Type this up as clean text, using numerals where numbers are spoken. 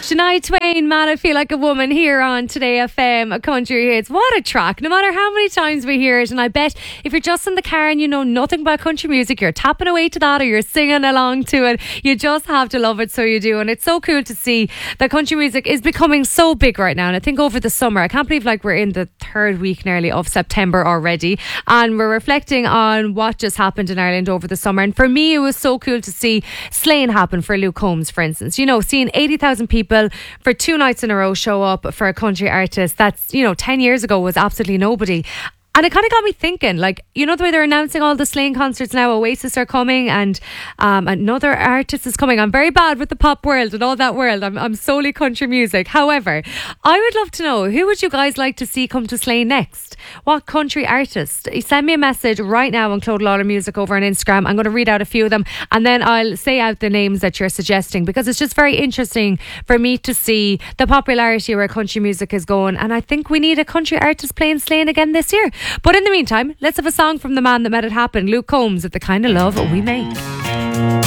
Shania Twain, Man, I Feel Like a Woman, here on Today FM, a country hits. What a track, no matter how many times we hear it. And I bet if you're just in the car and you know nothing about country music, you're tapping away to that or you're singing along to it. You just have to love it, so you do. And it's so cool to see that country music is becoming so big right now. And I think over the summer, I can't believe we're in the third week nearly of September already, and we're reflecting on what just happened in Ireland over the summer. And for me, it was so cool to see Slane happen for Luke Combs, for instance. You know, seeing 80,000 people for 2 nights in a row show up for a country artist that's, 10 years ago was absolutely nobody. And it kind of got me thinking, the way they're announcing all the Slane concerts now, Oasis are coming and another artist is coming. I'm very bad with the pop world and all that world. I'm solely country music. However, I would love to know, who would you guys like to see come to Slane next? What country artist? Send me a message right now on Claude Lawler Music over on Instagram. I'm going to read out a few of them and then I'll say out the names that you're suggesting, because it's just very interesting for me to see the popularity where country music is going. And I think we need a country artist playing Slane again this year. But in the meantime, let's have a song from the man that made it happen, Luke Combs, with The Kind of Love We Make.